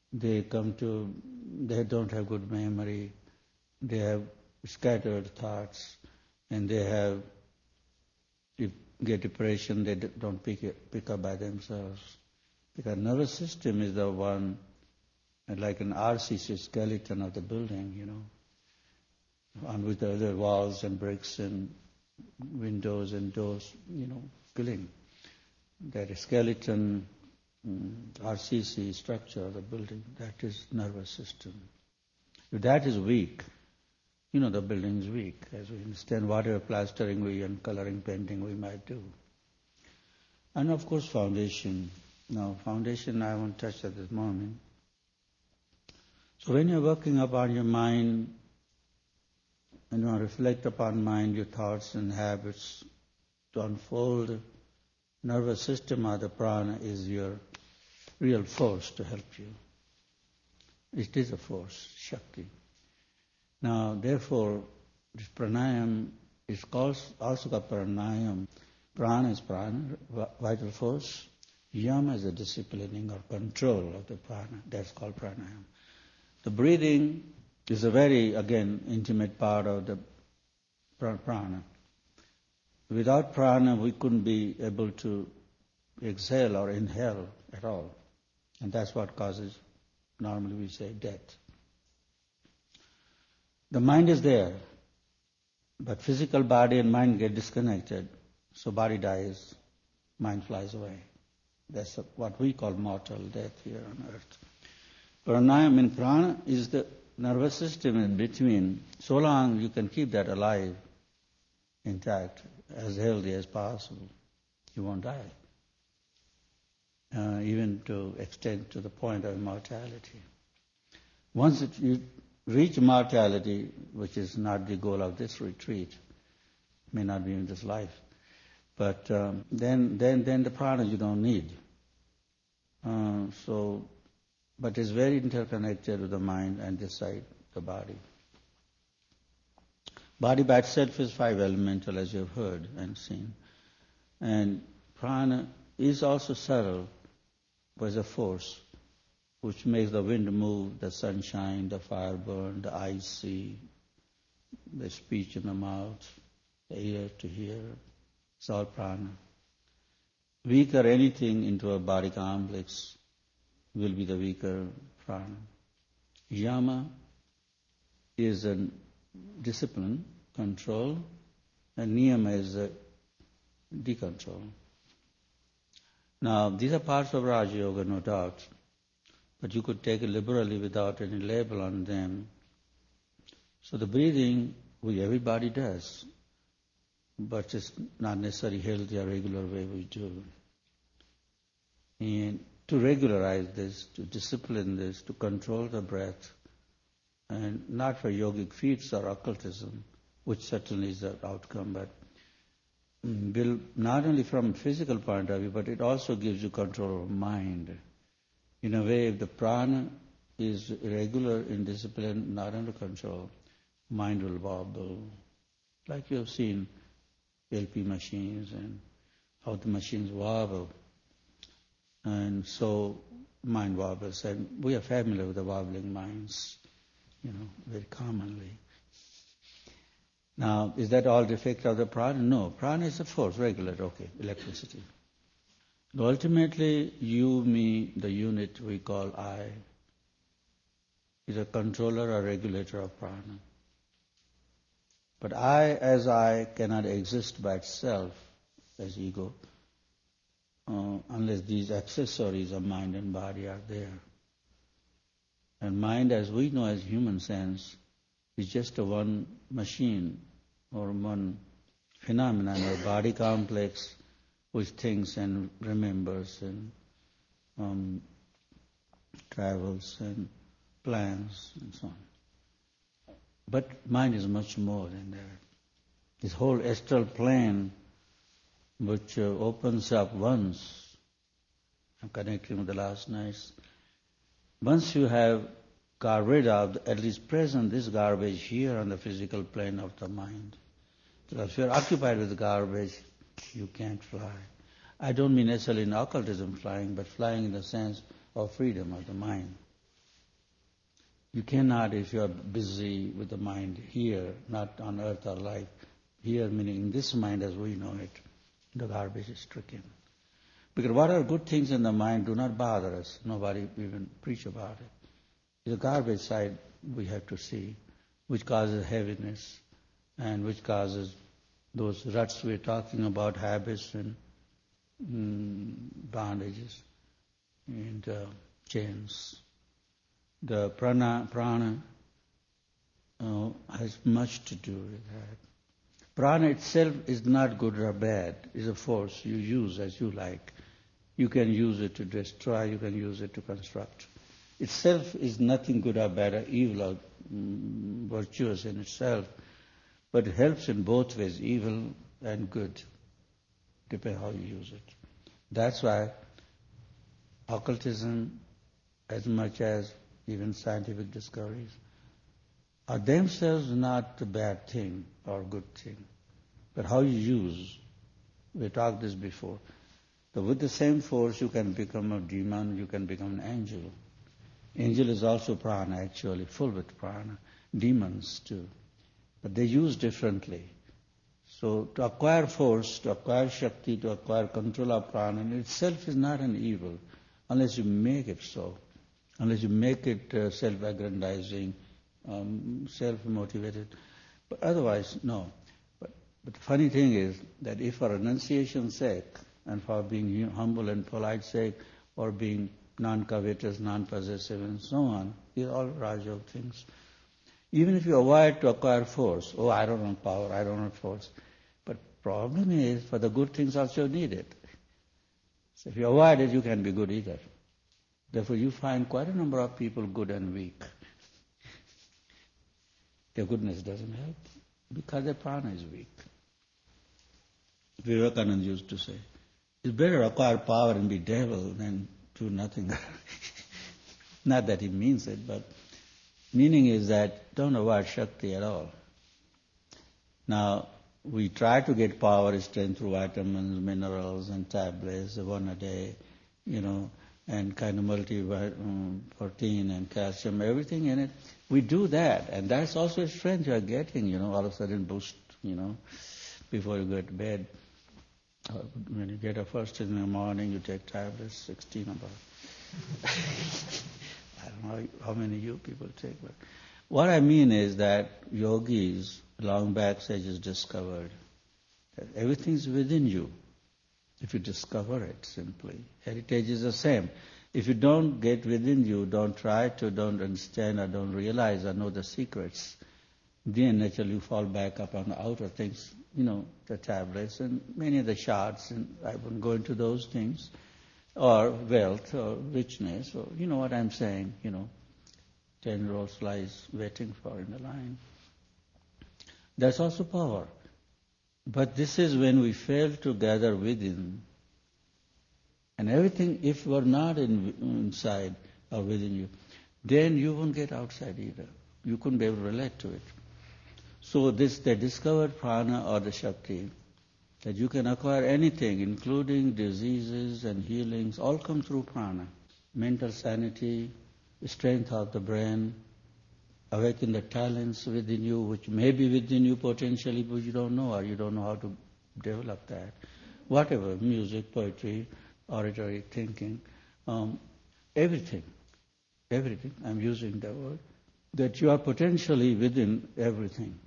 they don't have good memory, they have scattered thoughts, and they have, if get depression, they don't pick up by themselves. Because nervous system is the one, like an RCC skeleton of the building, on which the other walls and bricks and windows and doors, filling. That skeleton, RCC structure of the building, that is nervous system. If that is weak, the building is weak, as we understand, whatever plastering and coloring, painting we might do. And of course foundation. Now foundation I won't touch at this moment. So when you're working upon your mind, and you reflect upon mind, your thoughts and habits to unfold, nervous system or the prana is your real force to help you. It is a force, Shakti. Now, therefore, this pranayam is also called pranayam. Prana is prana, vital force. Yama is the disciplining or control of the prana. That's called pranayam. The breathing is a very, again, intimate part of the prana. Without prana, we couldn't be able to exhale or inhale at all. And that's what causes, normally we say, death. The mind is there, but physical body and mind get disconnected. So body dies, mind flies away. That's what we call mortal death here on earth. Pranayam in prana is the nervous system in between. So long you can keep that alive, intact, as healthy as possible, you won't die. Even to extend to the point of immortality. Once you reach immortality, which is not the goal of this retreat, may not be in this life, but then the prana you don't need. But it's very interconnected with the mind and this side, the body. Body by itself is 5 elemental, as you've heard and seen. And prana is also subtle, but is a force which makes the wind move, the sunshine, the fire burn, the eyes see, the speech in the mouth, the ear to hear. It's all prana. Weaker anything into a body complex will be the weaker prana. Yama is a discipline, control, and niyama is a decontrol. Now, these are parts of Raja Yoga, no doubt, but you could take it liberally without any label on them. So the breathing, everybody does, but it's not necessarily healthy or regular way we do. And to regularize this, to discipline this, to control the breath, and not for yogic feats or occultism, which certainly is the outcome, but will not only from physical point of view, but it also gives you control of mind. In a way, if the prana is irregular in discipline, not under control, mind will wobble. Like you have seen LP machines and how the machines wobble. And so mind wobbles. And we are familiar with the wobbling minds, very commonly. Now, is that all defect of the prana? No. Prana is a force, regular, electricity. Ultimately, you, me, the unit we call I, is a controller or regulator of prana. But I, as I, cannot exist by itself as ego, unless these accessories of mind and body are there. And mind, as we know as human sense, is just a one machine or one phenomenon or body complex which thinks and remembers and travels and plans and so on. But mind is much more than that. This whole astral plane which opens up once, I'm connecting with the last nights, once you have got rid of, at least present, this garbage here on the physical plane of the mind. Because if you're occupied with garbage, you can't fly. I don't mean necessarily in occultism flying, but flying in the sense of freedom of the mind. You cannot, if you are busy with the mind here, not on earth or life. Here meaning in this mind as we know it, the garbage is stricken. Because what are good things in the mind do not bother us. Nobody even preach about it. The garbage side we have to see, which causes heaviness and which causes those ruts we're talking about, habits and bondages and chains. The prana has much to do with that. Prana itself is not good or bad. It's a force you use as you like. You can use it to destroy, you can use it to construct. Itself is nothing good or bad or evil or virtuous in itself, but it helps in both ways, evil and good, depending how you use it. That's why occultism, as much as even scientific discoveries, are themselves not a bad thing or good thing, but how you use. We talked this before. So with the same force, you can become a demon, you can become an angel. Angel is also prana, actually, full with prana. Demons too. But they use differently. So to acquire force, to acquire Shakti, to acquire control of prana in itself is not an evil, unless you make it so. Unless you make it self-aggrandizing, self-motivated. But otherwise, no. But the funny thing is that if for renunciation's sake, and for being humble and polite sake, or being non-covetous, non-possessive, and so on, these are all Rajyoga things. Even if you avoid to acquire force, I don't want power, I don't want force. But problem is, for the good things also you need it. So if you avoid it, you can be good either. Therefore, you find quite a number of people good and weak. Their goodness doesn't help because their prana is weak. Vivekananda used to say, it's better acquire power and be devil than do nothing. Not that he means it, but meaning is that don't avoid Shakti at all. Now, we try to get power, strength through vitamins, minerals, and tablets, one a day, and kind of multi-protein and calcium, everything in it. We do that, and that's also a strength you are getting, all of a sudden boost, before you go to bed. When you get up first in the morning, you take tablets, 16 about. I don't know how many you people take, but what I mean is that yogis, long back sages discovered that everything's within you. If you discover it simply. Heritage is the same. If you don't get within you, don't understand or don't realize or know the secrets, then naturally you fall back up on the outer things, the tablets and many of the shots, and I wouldn't go into those things, or wealth or richness, or what I'm saying, 10 Rolls Royce waiting for in the line. That's also power. But this is when we fail to gather within. And everything, if we're not inside or within you, then you won't get outside either. You couldn't be able to relate to it. So they discovered prana or the Shakti, that you can acquire anything, including diseases and healings, all come through prana. Mental sanity, strength of the brain, awaken the talents within you, which may be within you potentially, but you don't know, or you don't know how to develop that. Whatever, music, poetry, oratory, thinking, everything, I'm using that word, that you are potentially within everything,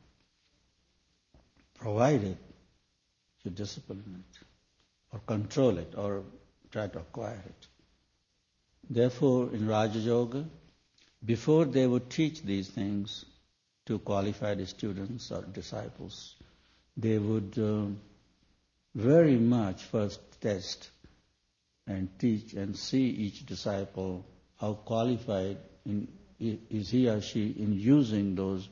provided you discipline it, or control it, or try to acquire it. Therefore, in Raja Yoga, before they would teach these things to qualified students or disciples, they would very much first test and teach and see each disciple how qualified is he or she in using those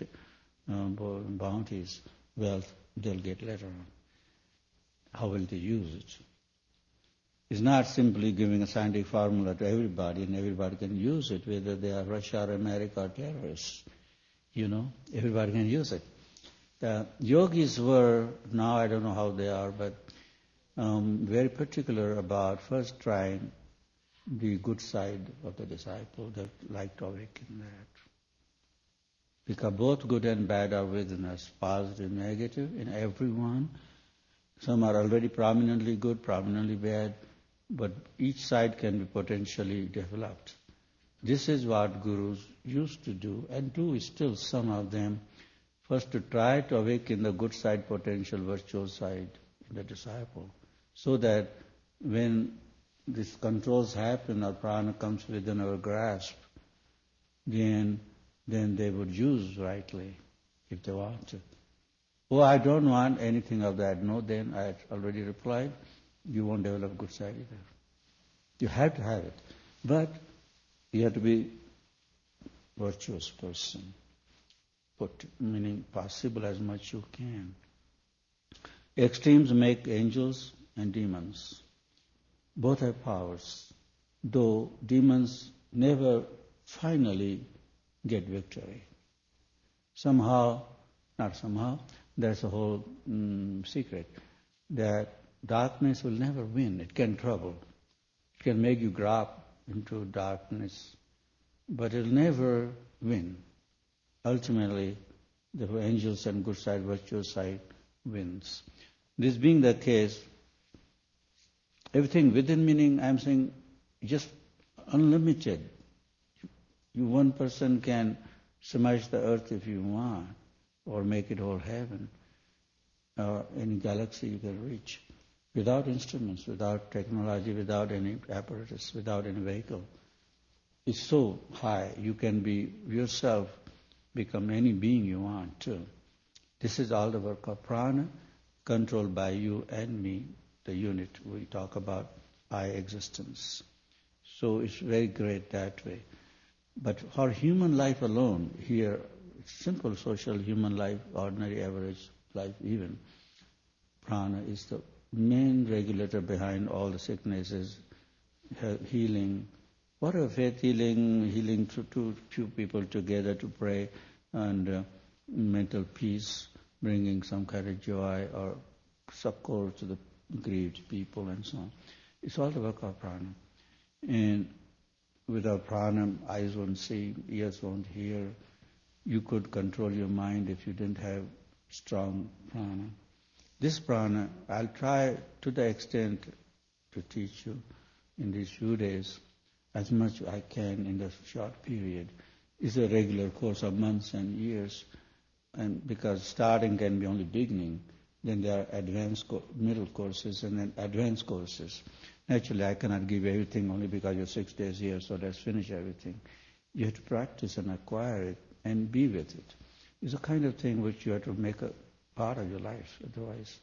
bounties, wealth they'll get later on. How will they use it? It's not simply giving a scientific formula to everybody and everybody can use it, whether they are Russia or America or terrorists. Everybody can use it. The yogis were, now I don't know how they are, but very particular about first trying the good side of the disciple that like to awaken that. Because both good and bad are within us, positive, negative, in everyone. Some are already prominently good, prominently bad, but each side can be potentially developed. This is what gurus used to do, and do still some of them. First, to try to awaken the good side, potential, virtuous side in the disciple, so that when these controls happen, or prana comes within our grasp, then they would use rightly if they want to. Oh, I don't want anything of that. No, then I already replied, you won't develop good side either. You have to have it. But you have to be virtuous person. Meaning possible as much you can. Extremes make angels and demons. Both have powers. Though demons never finally get victory. Not somehow, that's a whole secret, that darkness will never win. It can trouble. It can make you drop into darkness, but it'll never win. Ultimately, the angels and good side, virtuous side wins. This being the case, everything within meaning, I'm saying, just unlimited. You one person can smash the earth if you want, or make it whole heaven, or any galaxy you can reach, without instruments, without technology, without any apparatus, without any vehicle. It's so high, you can be yourself, become any being you want to. This is all the work of prana, controlled by you and me, the unit we talk about, I existence. So it's very great that way. But for human life alone, here, simple social human life, ordinary average life even, prana is the main regulator behind all the sicknesses, healing, whatever faith healing to few people together to pray, and mental peace, bringing some kind of joy or succor to the grieved people and so on. It's all the work of prana. And without prana, eyes won't see, ears won't hear. You could control your mind if you didn't have strong prana. This prana, I'll try to the extent to teach you in these few days, as much I can in the short period. It's a regular course of months and years, and because starting can be only beginning, then there are advanced middle courses and then advanced courses. Naturally, I cannot give everything only because you're 6 days here, so let's finish everything. You have to practice and acquire it and be with it. It's a kind of thing which you have to make a part of your life. Otherwise,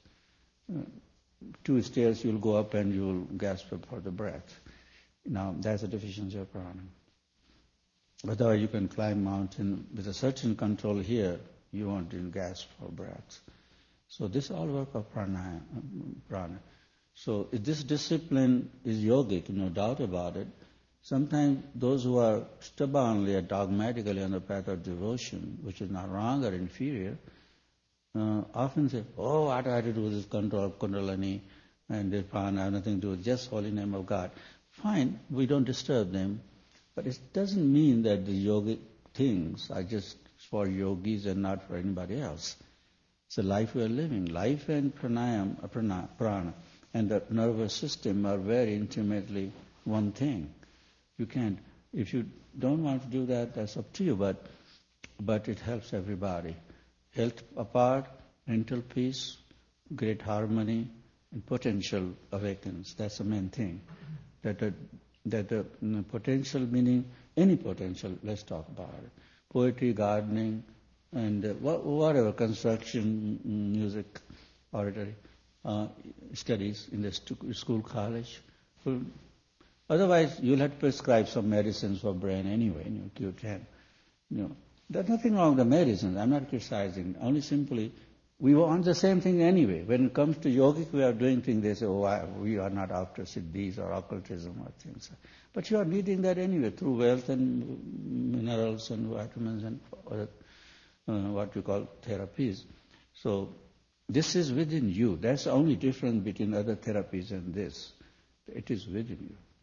2 stairs you'll go up and you'll gasp for the breath. Now, that's a deficiency of prana. Otherwise, you can climb mountain with a certain control here, you won't even gasp for breath. So this all work of prana. So this discipline is yogic, no doubt about it. Sometimes those who are stubbornly or dogmatically on the path of devotion, which is not wrong or inferior, often say, oh, what do I have to do with this control of Kundalini and this prana? I have nothing to do with just holy name of God. Fine, we don't disturb them, but it doesn't mean that the yogic things are just for yogis and not for anybody else. It's a life we are living. Life and prana and the nervous system are very intimately one thing. You can't, if you don't want to do that, that's up to you, but it helps everybody. Health apart, mental peace, great harmony, and potential awakens. That's the main thing. That the potential meaning, any potential, let's talk about it. Poetry, gardening, and whatever, construction, music, oratory, studies in the school, college. Otherwise, you'll have to prescribe some medicines for brain anyway, you can. There's nothing wrong with the medicines. I'm not criticizing. Only simply, we want the same thing anyway. When it comes to yogic, we are doing things, they say, we are not after siddhis or occultism or things. But you are needing that anyway through wealth and minerals and vitamins and other, what you call therapies. So this is within you. That's the only difference between other therapies and this. It is within you.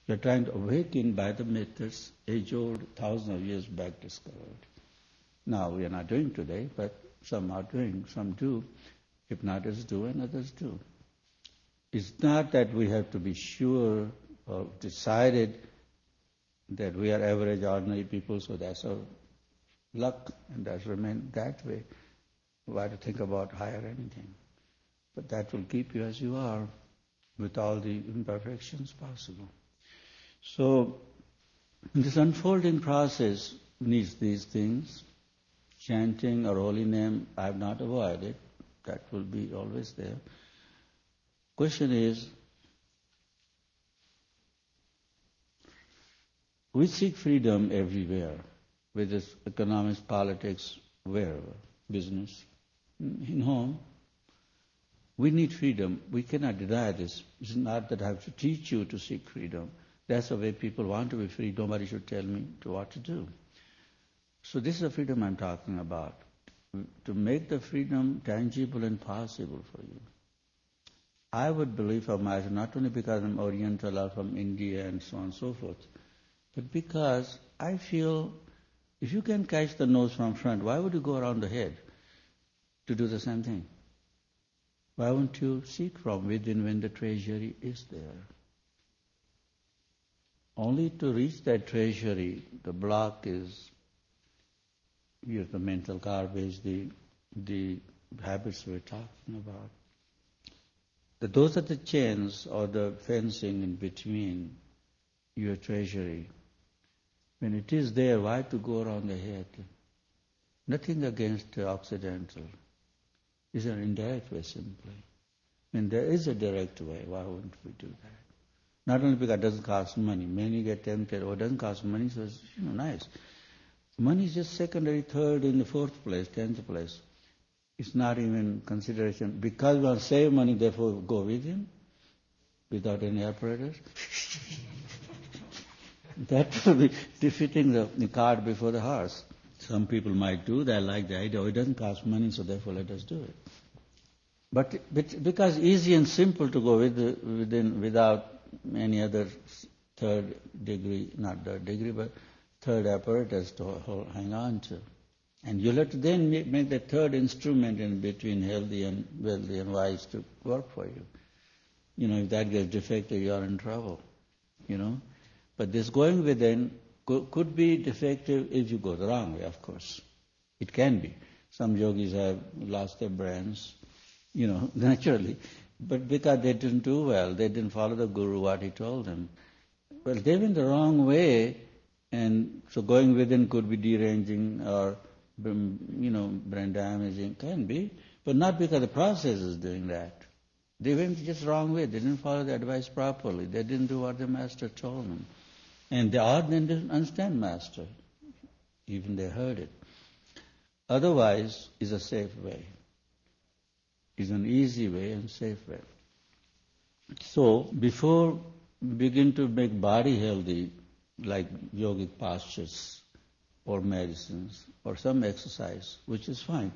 You're trying to awaken by the methods age-old, thousands of years back discovered. Now we are not doing today, but some are doing, some do. Hypnotists do and others do. It's not that we have to be sure or decided that we are average, ordinary people, so that's our luck, and that's remain that way. Why to think about higher anything? But that will keep you as you are, with all the imperfections possible. So, this unfolding process needs these things. Chanting or holy name, I have not avoided. That will be always there. Question is, we seek freedom everywhere, whether it's economics, politics, wherever, business, in home. We need freedom. We cannot deny this. It's not that I have to teach you to seek freedom. That's the way people want to be free. Nobody should tell me what to do. So this is the freedom I'm talking about. To make the freedom tangible and possible for you. I would believe for myself, not only because I'm Oriental or from India and so on and so forth, but because I feel if you can catch the nose from front, why would you go around the head to do the same thing? Why won't you seek from within when the treasury is there? Only to reach that treasury, the block is the mental garbage, the habits we're talking about. Those are the chains or the fencing in between your treasury. When it is there, why to go around the head? Nothing against Occidental. It's an indirect way simply. When there is a direct way, why wouldn't we do that? Not only because it doesn't cost money. Many get tempted, it doesn't cost money, so it's nice. Money is just secondary, third, in the fourth place, 10th place. It's not even consideration. Because we want to save money, therefore go with him, without any apparatus. That will be defeating the cart before the horse. Some people might do that, like the idea, it doesn't cost money, so therefore let us do it. But because easy and simple to go without any other third degree, not third degree, but third apparatus to hang on to. And you'll have to then make the third instrument in between healthy and wealthy and wise to work for you. If that gets defective, you're in trouble. But this going within could be defective if you go the wrong way, of course. It can be. Some yogis have lost their brains, naturally. But because they didn't do well, they didn't follow the guru, what he told them. Well, they went the wrong way, and so going within could be deranging or, brain damaging, can be, but not because the process is doing that. They went just the wrong way. They didn't follow the advice properly. They didn't do what the master told them. And they didn't understand master. Even they heard it. Otherwise, is a safe way. Is an easy way and safe way. So, before we begin to make body healthy, like yogic postures or medicines or some exercise, which is fine,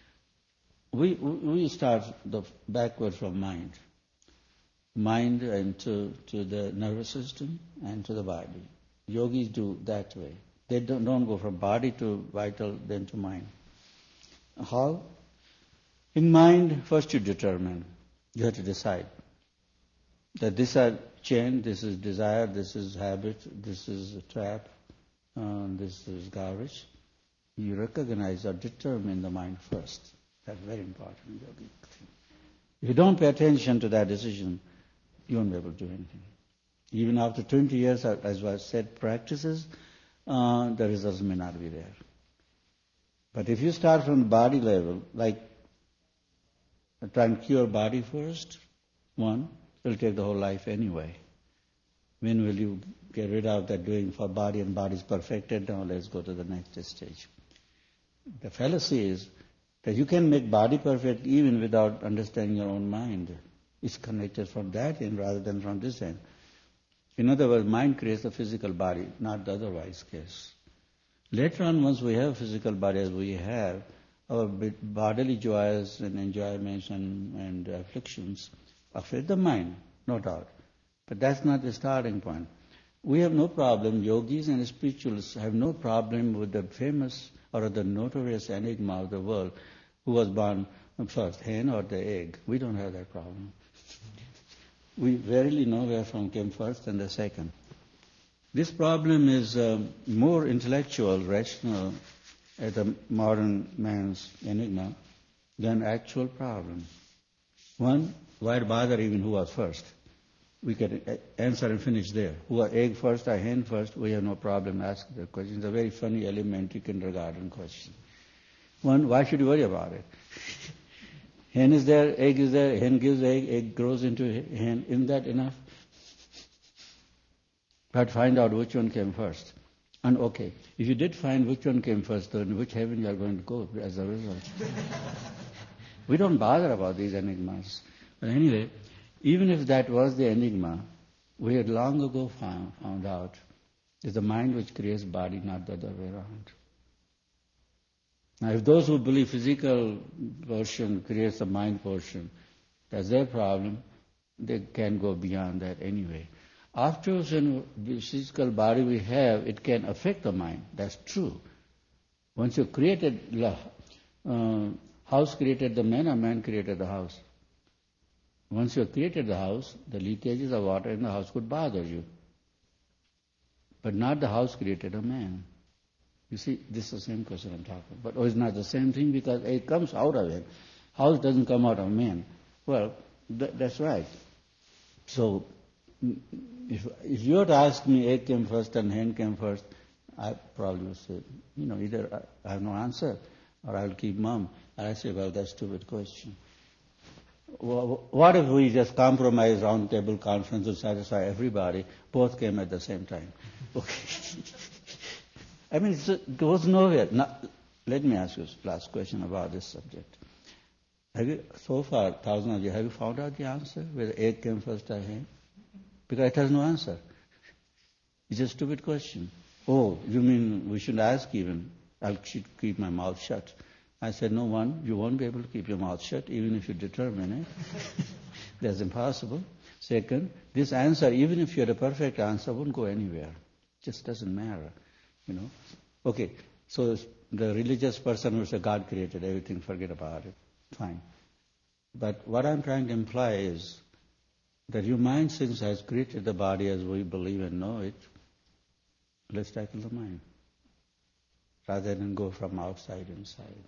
we start backward from mind. Mind and to the nervous system and to the body. Yogis do that way. They don't go from body to vital, then to mind. How? In mind, first you determine. You have to decide that this is chain, this is desire, this is habit, this is a trap, this is garbage. You recognize or determine the mind first. That's very important, yogic thing. If you don't pay attention to that decision, you won't be able to do anything. Even after 20 years, as I said, practices, the results may not be there. But if you start from the body level, like try and cure body first, it'll take the whole life anyway. When will you get rid of that doing for body and body is perfected? Now let's go to the next stage. The fallacy is that you can make body perfect even without understanding your own mind. It's connected from that end rather than from this end. In other words, mind creates the physical body, not the otherwise case. Later on, once we have physical body as we have, our bodily joys and enjoyments and afflictions affect the mind, no doubt. But that's not the starting point. We have no problem, yogis and spiritualists have no problem with the famous or the notorious enigma of the world, who was born first, hen or the egg. We don't have that problem. We rarely know where from came first and the second. This problem is more intellectual, rational, as a modern man's enigma, than actual problem. One, why bother even who was first? We can answer and finish there. Who was egg first or hen first? We have no problem asking that question. It's a very funny, elementary kindergarten question. One, why should you worry about it? Hen is there, egg is there, hen gives egg grows into hen. Isn't that enough? But find out which one came first. And okay, if you did find which one came first, then which heaven you are going to go as a result. We don't bother about these enigmas. But anyway, even if that was the enigma, we had long ago found out it's the mind which creates body, not the other way around. Now, if those who believe physical portion creates the mind portion, that's their problem. They can't go beyond that anyway. Afterwards, in the physical body we have, it can affect the mind. That's true. Once you created, house created the man, or man created the house. Once you have created the house, the leakages of water in the house could bother you. But not the house created a man. You see, this is the same question I'm talking about. It's not the same thing because it comes out of it. House doesn't come out of man. Well, that's right. So, if you were to ask me egg came first and hen came first, I probably would say, either I have no answer or I'll keep mum. And I say, well, that's a stupid question. What if we just compromise round table conference to satisfy everybody? Both came at the same time. Okay. I mean, it goes nowhere. Now, let me ask you a last question about this subject. Have you, so far, thousands of years, have you found out the answer? Whether egg came first or hen? Because it has no answer. It's a stupid question. Oh, you mean we shouldn't ask even? I should keep my mouth shut. I said, no, one, you won't be able to keep your mouth shut even if you determine it. That's impossible. Second, this answer, even if you had a perfect answer, wouldn't go anywhere. It just doesn't matter, Okay, so the religious person who says God created everything, forget about it. Fine. But what I'm trying to imply is that your mind, since has created the body as we believe and know it, let's tackle the mind rather than go from outside inside.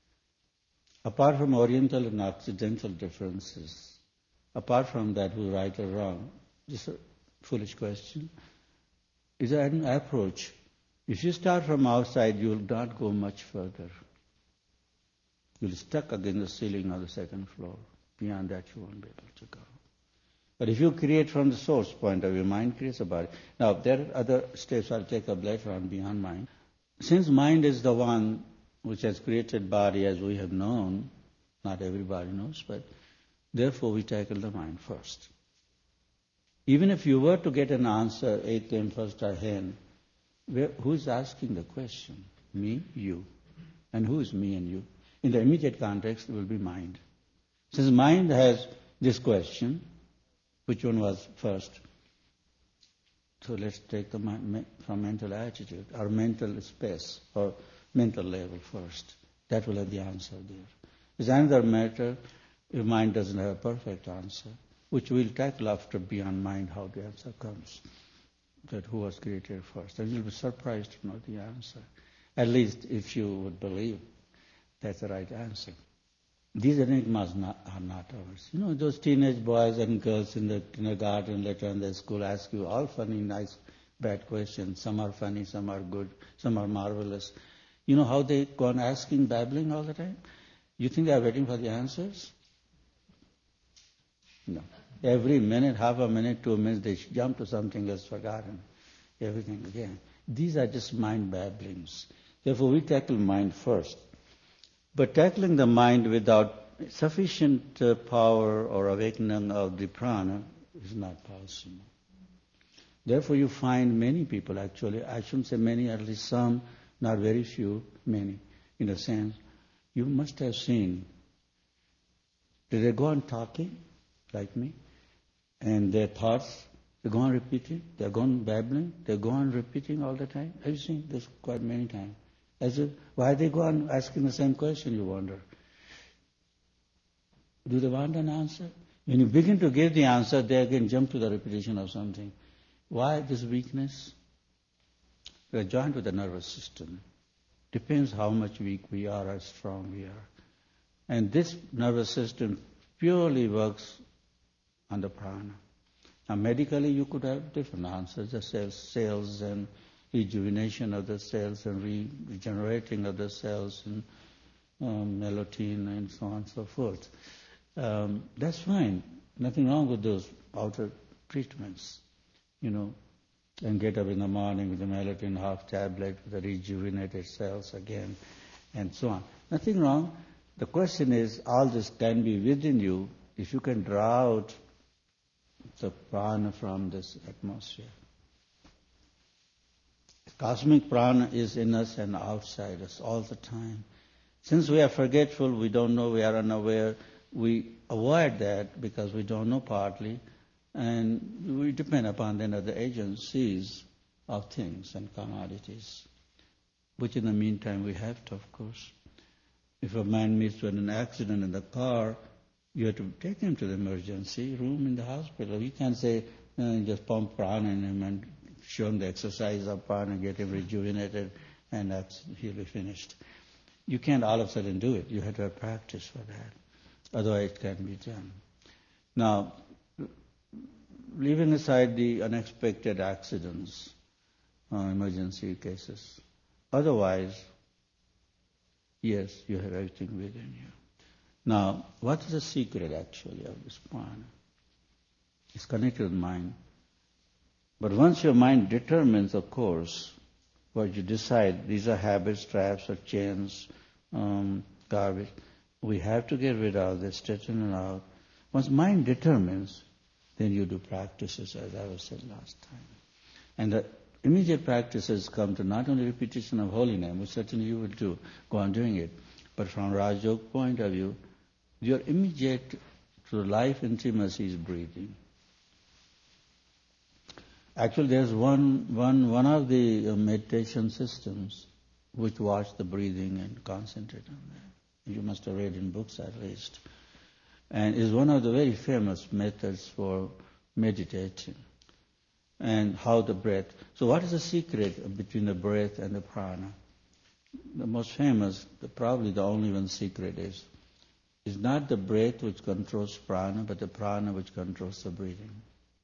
Apart from Oriental and Occidental differences, apart from that, who's right or wrong, just a foolish question, is there an approach? If you start from outside, you will not go much further. You'll be stuck against the ceiling of the second floor. Beyond that, you won't be able to go. But if you create from the source point of view, mind creates a body. Now, there are other steps I'll take up later on beyond mind. Since mind is the one which has created body as we have known, not everybody knows, but therefore we tackle the mind first. Even if you were to get an answer, egg came first or hen, who is asking the question? Me, you. And who is me and you? In the immediate context, it will be mind. Since mind has this question, which one was first? So let's take the mind from mental attitude, or mental space, or mental level first. That will have the answer there. It's another matter if mind doesn't have a perfect answer, which we'll tackle after beyond mind how the answer comes. That who was created first. And you'll be surprised to know the answer. At least if you would believe that's the right answer. These enigmas are not ours. Those teenage boys and girls in the kindergarten, later in the school ask you all funny, nice, bad questions. Some are funny, some are good, some are marvelous. You know how they go on asking, babbling all the time? You think they are waiting for the answers? No. Every minute, half a minute, 2 minutes, they jump to something else forgotten. Everything again. These are just mind babblings. Therefore, we tackle mind first. But tackling the mind without sufficient power or awakening of the prana is not possible. Therefore, you find many people actually, I shouldn't say many, at least some, not very few, many, in a sense. You must have seen, did they go on talking like me? And their thoughts They go on repeating, they go on babbling, they go on repeating all the time. Have you seen this quite many times? Why they go on asking the same question, you wonder? Do they want an answer? When you begin to give the answer, they again jump to the repetition of something. Why this weakness? We are joined with the nervous system. Depends how much weak we are or strong we are. And this nervous system purely works on the prana. Now medically you could have different answers, the cells and rejuvenation of the cells and regenerating of the cells and melatonin and so on and so forth. That's fine. Nothing wrong with those outer treatments, and get up in the morning with the melatonin half tablet with the rejuvenated cells again and so on. Nothing wrong. The question is, all this can be within you if you can draw out the prana from this atmosphere. Cosmic prana is in us and outside us all the time. Since we are forgetful, we don't know, we are unaware, we avoid that because we don't know partly, and we depend upon then other agencies of things and commodities, which in the meantime we have to, of course. If a man meets with an accident in the car, you have to take him to the emergency room in the hospital. You can't say, just pump prana in him and show him the exercise of prana, get him rejuvenated, and he'll be finished. You can't all of a sudden do it. You have to have practice for that. Otherwise it can't be done. Now, leaving aside the unexpected accidents, emergency cases, otherwise, yes, you have everything within you. Now, what is the secret actually of this prana? It's connected with mind. But once your mind determines a course, what you decide, these are habits, traps, or chains, garbage, we have to get rid of this, straighten it out. Once mind determines, then you do practices, as I was saying last time. And the immediate practices come to not only repetition of holy name, which certainly you will do, go on doing it, but from Raj Yoga point of view, your immediate to life intimacy is breathing. Actually, there's one of the meditation systems which watch the breathing and concentrate on that. You must have read in books at least. And is one of the very famous methods for meditating. And how the breath. So what is the secret between the breath and the prana? The most famous, probably the only one secret is not the breath which controls prana, but the prana which controls the breathing.